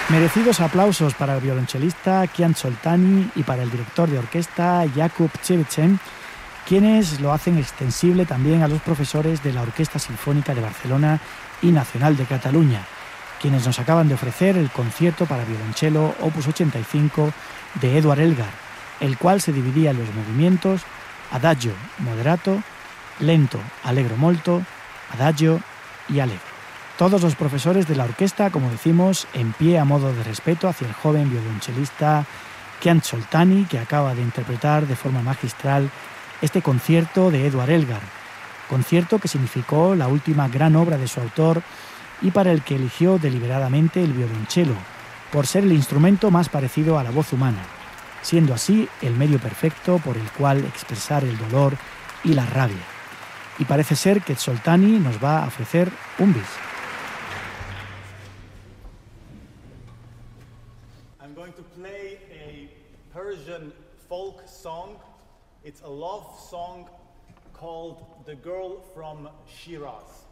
Merecidos aplausos para el violonchelista Kian Soltani y para el director de orquesta Jakub Cevicem, quienes lo hacen extensible también a los profesores de la Orquesta Sinfónica de Barcelona y Nacional de Cataluña, quienes nos acaban de ofrecer el concierto para violonchelo Opus 85 de Eduard Elgar, el cual se dividía en los movimientos Adagio moderato, Lento allegro molto, Adagio y Allegro. Todos los profesores de la orquesta, como decimos, en pie a modo de respeto hacia el joven violonchelista Kian Soltani, que acaba de interpretar de forma magistral este concierto de Eduard Elgar, concierto que significó la última gran obra de su autor y para el que eligió deliberadamente el violonchelo, por ser el instrumento más parecido a la voz humana, siendo así el medio perfecto por el cual expresar el dolor y la rabia. Y parece ser que Soltani nos va a ofrecer un bis. I'm going to play a Persian folk song. It's a love song called The Girl from Shiraz.